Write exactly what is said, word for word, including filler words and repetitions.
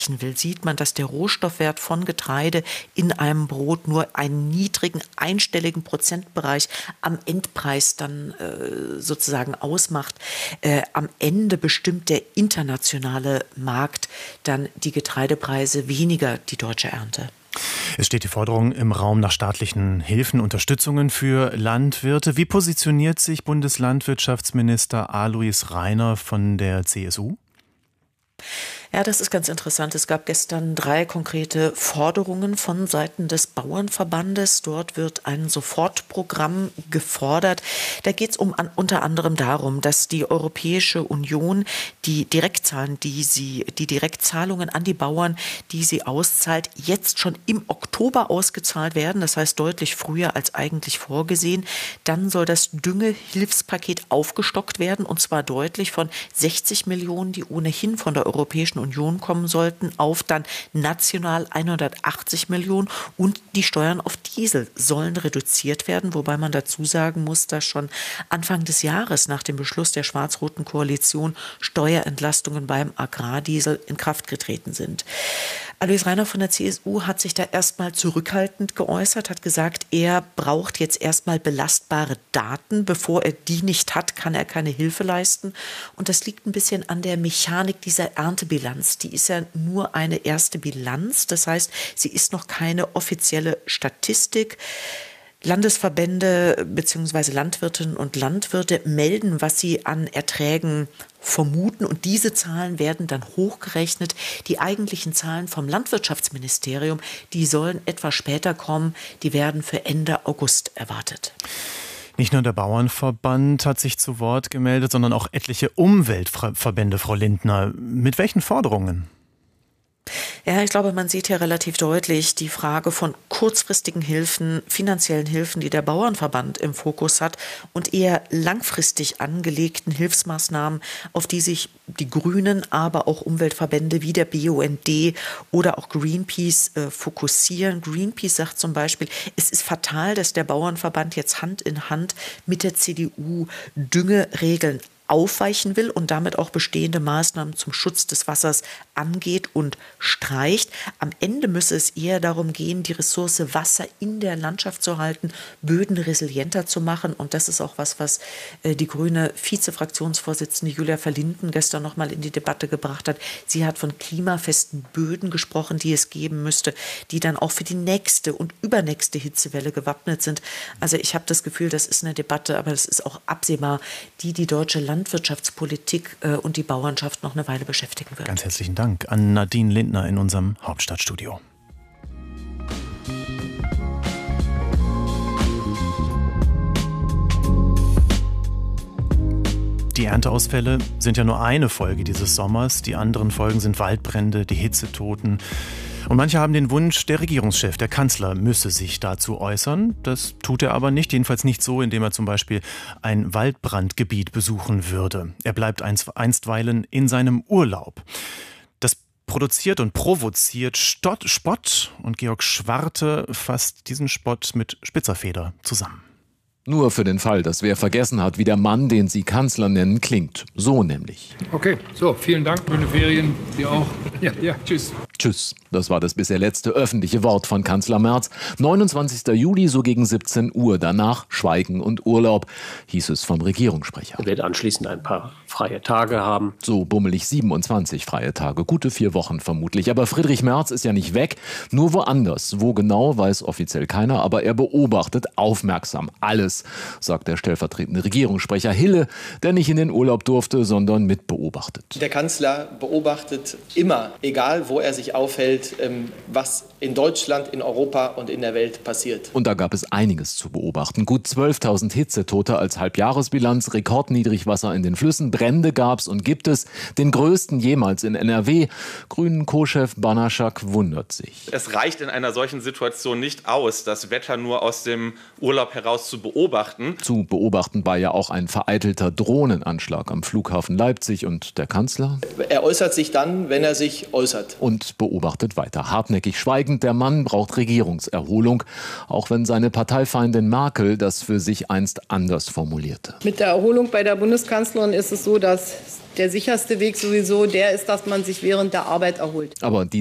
will, sieht man, dass der Rohstoffwert von Getreide in einem Brot nur einen niedrigen, einstelligen Prozentbereich am Endpreis dann äh, sozusagen ausmacht. Äh, am Ende bestimmt der internationale Markt dann die Getreidepreise, weniger die deutsche Ernte. Es steht die Forderung im Raum nach staatlichen Hilfen, Unterstützungen für Landwirte. Wie positioniert sich Bundeslandwirtschaftsminister Alois Rainer von der C S U? Ja, das ist ganz interessant. Es gab gestern drei konkrete Forderungen von Seiten des Bauernverbandes. Dort wird ein Sofortprogramm gefordert. Da geht es um an, unter anderem darum, dass die Europäische Union die Direktzahlen, die sie, die Direktzahlungen an die Bauern, die sie auszahlt, jetzt schon im Oktober ausgezahlt werden. Das heißt deutlich früher als eigentlich vorgesehen. Dann soll das Düngehilfspaket aufgestockt werden, und zwar deutlich von sechzig Millionen, die ohnehin von der Europäischen Union kommen sollten, auf dann national hundertachtzig Millionen, und die Steuern auf Diesel sollen reduziert werden, wobei man dazu sagen muss, dass schon Anfang des Jahres nach dem Beschluss der schwarz-roten Koalition Steuerentlastungen beim Agrardiesel in Kraft getreten sind. Alois Rainer von der C S U hat sich da erstmal zurückhaltend geäußert, hat gesagt, er braucht jetzt erstmal belastbare Daten. Bevor er die nicht hat, kann er keine Hilfe leisten. Und das liegt ein bisschen an der Mechanik dieser Erntebilanz. Die ist ja nur eine erste Bilanz. Das heißt, sie ist noch keine offizielle Statistik. Landesverbände bzw. Landwirtinnen und Landwirte melden, was sie an Erträgen vermuten, und diese Zahlen werden dann hochgerechnet. Die eigentlichen Zahlen vom Landwirtschaftsministerium, die sollen etwas später kommen, die werden für Ende August erwartet. Nicht nur der Bauernverband hat sich zu Wort gemeldet, sondern auch etliche Umweltverbände, Frau Lindner. Mit welchen Forderungen? Ja, ich glaube, man sieht hier relativ deutlich die Frage von kurzfristigen Hilfen, finanziellen Hilfen, die der Bauernverband im Fokus hat, und eher langfristig angelegten Hilfsmaßnahmen, auf die sich die Grünen, aber auch Umweltverbände wie der B U N D oder auch Greenpeace äh, fokussieren. Greenpeace sagt zum Beispiel, es ist fatal, dass der Bauernverband jetzt Hand in Hand mit der C D U Düngeregeln aufweichen will und damit auch bestehende Maßnahmen zum Schutz des Wassers angeht und streicht. Am Ende müsse es eher darum gehen, die Ressource Wasser in der Landschaft zu halten, Böden resilienter zu machen. Und das ist auch was, was die grüne Vizefraktionsvorsitzende Julia Verlinden gestern noch mal in die Debatte gebracht hat. Sie hat von klimafesten Böden gesprochen, die es geben müsste, die dann auch für die nächste und übernächste Hitzewelle gewappnet sind. Also ich habe das Gefühl, das ist eine Debatte, aber das ist auch absehbar, die die deutsche Landwirtschaft Landwirtschaftspolitik äh, und die Bauernschaft noch eine Weile beschäftigen wird. Ganz herzlichen Dank an Nadine Lindner in unserem Hauptstadtstudio. Die Ernteausfälle sind ja nur eine Folge dieses Sommers. Die anderen Folgen sind Waldbrände, die Hitzetoten. Und manche haben den Wunsch, der Regierungschef, der Kanzler, müsse sich dazu äußern. Das tut er aber nicht, jedenfalls nicht so, indem er zum Beispiel ein Waldbrandgebiet besuchen würde. Er bleibt einstweilen in seinem Urlaub. Das produziert und provoziert Stott, Spott, und Georg Schwarte fasst diesen Spott mit spitzer Feder zusammen. Nur für den Fall, dass wer vergessen hat, wie der Mann, den Sie Kanzler nennen, klingt. So nämlich. Okay, so, vielen Dank. Schöne Ferien. Dir auch. Ja, ja, tschüss. Tschüss. Das war das bisher letzte öffentliche Wort von Kanzler Merz. neunundzwanzigster Juli, so gegen siebzehn Uhr. Danach Schweigen und Urlaub, hieß es vom Regierungssprecher. Er wird anschließend ein paar freie Tage haben. So bummelig siebenundzwanzig freie Tage. Gute vier Wochen vermutlich. Aber Friedrich Merz ist ja nicht weg, nur woanders. Wo genau, weiß offiziell keiner. Aber er beobachtet aufmerksam alles, sagt der stellvertretende Regierungssprecher Hille, der nicht in den Urlaub durfte, sondern mitbeobachtet. Der Kanzler beobachtet immer, egal wo er sich aufhält, was in Deutschland, in Europa und in der Welt passiert. Und da gab es einiges zu beobachten. Gut zwölftausend Hitzetote als Halbjahresbilanz, Rekordniedrigwasser in den Flüssen, Brände gab's und gibt es, den größten jemals in N R W. Grünen Co-Chef Banaschak wundert sich. Es reicht in einer solchen Situation nicht aus, das Wetter nur aus dem Urlaub heraus zu beobachten. Zu beobachten war ja auch ein vereitelter Drohnenanschlag am Flughafen Leipzig, und der Kanzler? Er äußert sich dann, wenn er sich äußert. Und beobachtet weiter hartnäckig schweigend. Der Mann braucht Regierungserholung, auch wenn seine Parteifeindin Merkel das für sich einst anders formulierte. Mit der Erholung bei der Bundeskanzlerin ist es so, dass der sicherste Weg sowieso der ist, dass man sich während der Arbeit erholt. Aber die